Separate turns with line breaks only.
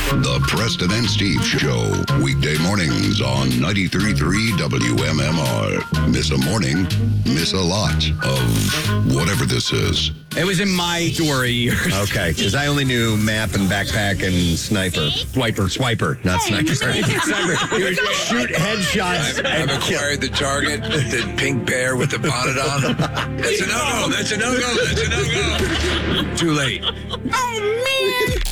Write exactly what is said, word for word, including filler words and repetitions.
The Preston and Steve Show. Weekday mornings on ninety-three point three W M M R. Miss a morning, miss a lot of whatever this is.
It was in my Dora years.
Okay, because I only knew map and backpack and sniper.
Swiper.
Swiper, not sniper. Sniper. You would shoot headshots.
I've, I've acquired the target, the pink bear with the bonnet on. That's a no-go. That's a no-go. That's a no-go. Too late.
Oh, man.